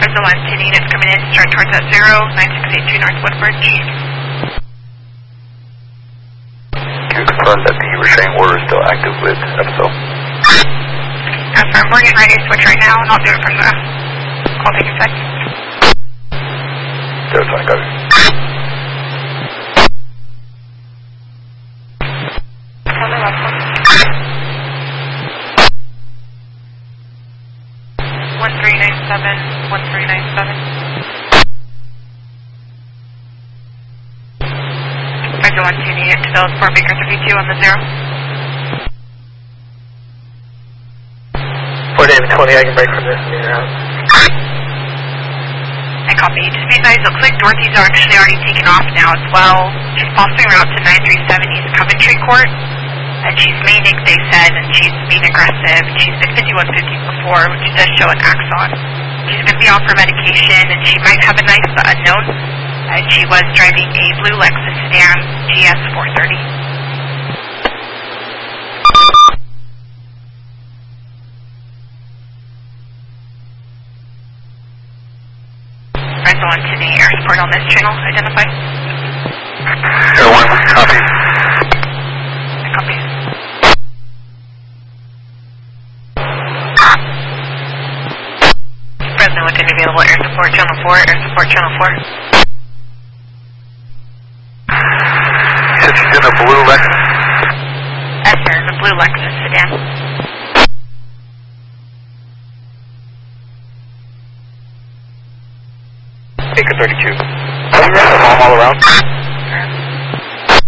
Fresno Line 10 units coming in, start towards that 09682 North Woodbridge. Can you confirm that the restraining order is still active with FSO? Confirm, we're getting ready to switch right now, and I'll do it from the call take effect. 020, got it. On the left one. 1397, 1397. Fresno Line 10 unit to build Fort Baker 32 on the 0. Fort David 20, I can break from this meter out. I copy. Just be advised, looks like Dorothy's actually already taken off now as well. She's following route to 937 East Coventry Court. And she's manic, they said, and she's being aggressive. She's been 5150 before, which does show an axon. She's going to be off her medication, and she might have a knife, but unknown. And she was driving a blue Lexus sedan, GS 430. Fresno Line 10 air support on this channel, identify. Air 1, copy. Copy. Fresno Line 10 available, air support channel 4, air support channel 4. You said she's in a blue Lexus? Yes, sir, the blue Lexus sedan. Baker 32. Have you ran the bomb all around?